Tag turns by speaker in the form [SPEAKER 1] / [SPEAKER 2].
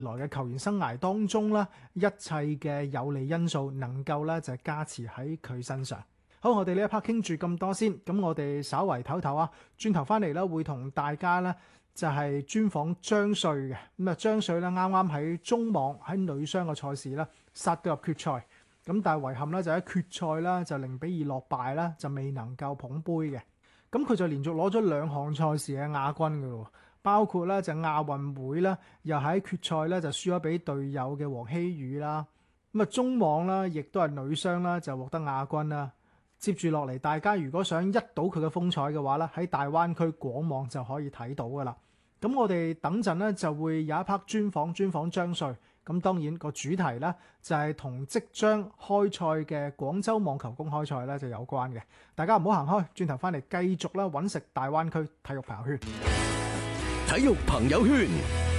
[SPEAKER 1] 來嘅球員生涯當中咧，一切嘅有利因素能夠咧就加持喺佢身上。好，我哋呢一 part 傾住咁多先，咁我哋稍為唞唞啊，轉頭翻嚟咧會同大家咧就係專訪張帥嘅。咁啊，張帥咧啱啱喺中網喺女雙嘅賽事咧殺到入決賽，咁但係遺憾咧就喺決賽啦就0-2落敗啦，就未能夠捧杯嘅。咁佢就連續攞咗2項賽事嘅亞軍嘅咯，包括咧就亞運會啦，又喺決賽咧就輸咗俾隊友嘅黃希宇啦。咁啊，中網啦，亦都係女雙啦，就獲得亞軍啦。接住落嚟，大家如果想一睹佢嘅風采嘅話咧，喺大灣區廣網就可以睇到噶啦。咁我哋等陣咧就會有一 part 專訪張帥。咁當然個主題咧就係同即將開賽嘅廣州網球公開賽咧就有關嘅。大家唔好行開，轉頭翻嚟繼續啦，揾食大灣區體育朋友圈。
[SPEAKER 2] 體育朋友圈。